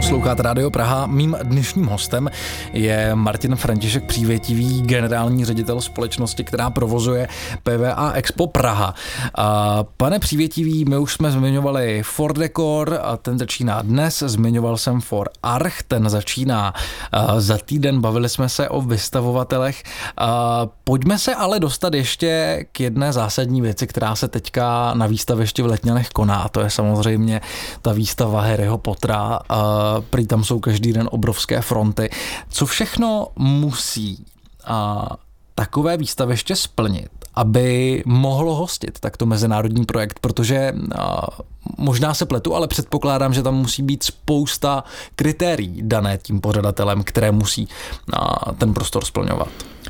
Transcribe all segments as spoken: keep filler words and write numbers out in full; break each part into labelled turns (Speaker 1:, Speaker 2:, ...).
Speaker 1: Posloucháte Rádio Praha. Mým dnešním hostem je Martin František Přívětivý, generální ředitel společnosti, která provozuje P V A Expo Praha. A pane Přívětivý, my už jsme zmiňovali For Decor, a ten začíná dnes, zmiňoval jsem For Arch, ten začíná za týden, bavili jsme se o vystavovatelech. A pojďme se ale dostat ještě k jedné zásadní věci, která se teďka na výstavišti v Letňanech koná, a to je samozřejmě ta výstava Harryho Pottera. Prý tam jsou každý den obrovské fronty. Co všechno musí a, takové výstaviště splnit, aby mohlo hostit takto mezinárodní projekt, protože a, možná se pletu, ale předpokládám, že tam musí být spousta kritérií dané tím pořadatelem, které musí a, ten prostor splňovat.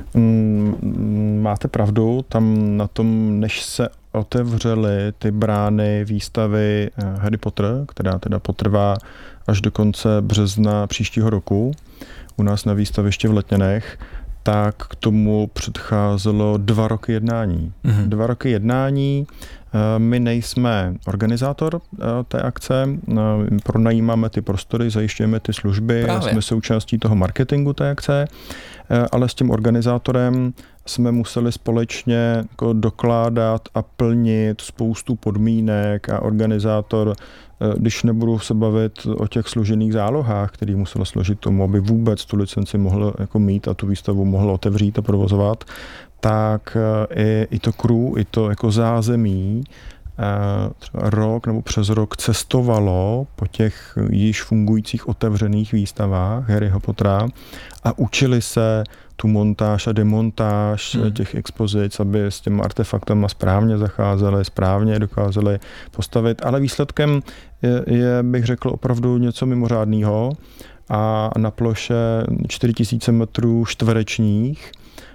Speaker 2: Mm, máte pravdu, tam na tom, než se otevřely ty brány výstavy Harry Potter, která teda potrvá až do konce března příštího roku u nás na výstavišti v Letňanech, tak k tomu předcházelo dva roky jednání. Mm-hmm. Dva roky jednání, my nejsme organizátor té akce, pronajímáme ty prostory, zajišťujeme ty služby, Právě. jsme součástí toho marketingu té akce, ale s tím organizátorem jsme museli společně jako dokládat a plnit spoustu podmínek a organizátor, když nebudu se bavit o těch složených zálohách, který musel složit tomu, aby vůbec tu licenci mohl jako mít a tu výstavu mohl otevřít a provozovat, tak i, i to crew, i to jako zázemí třeba rok nebo přes rok cestovalo po těch již fungujících otevřených výstavách Harryho Pottera a učili se tu montáž a demontáž hmm. těch expozic, aby s těmi artefaktama správně zacházeli, správně dokázali postavit, ale výsledkem je, je, bych řekl, opravdu něco mimořádného a na ploše čtyři tisíce metrů čtverečních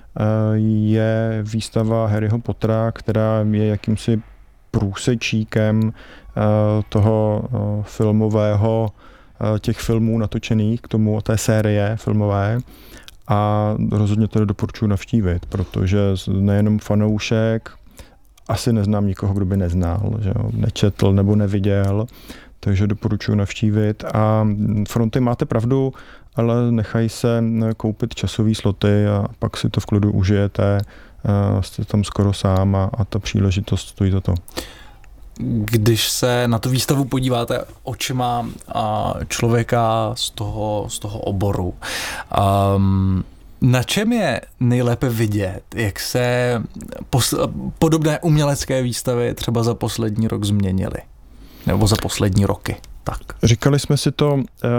Speaker 2: je výstava Harryho Pottera, která je jakýmsi průsečíkem toho filmového, těch filmů natočených k tomu, té série filmové. A rozhodně to doporučuji navštívit, protože nejenom fanoušek, asi neznám nikoho, kdo by neznal, že jo, nečetl nebo neviděl, takže doporučuji navštívit. A fronty, máte pravdu, ale nechají se koupit časový sloty a pak si to v klidu užijete, jste tam skoro sám a, a ta příležitost stojí za to.
Speaker 1: Když se na tu výstavu podíváte očima člověka z toho, z toho oboru, um, na čem je nejlépe vidět, jak se posl- podobné umělecké výstavy třeba za poslední rok změnily? Nebo za poslední roky? Tak.
Speaker 2: Říkali jsme si to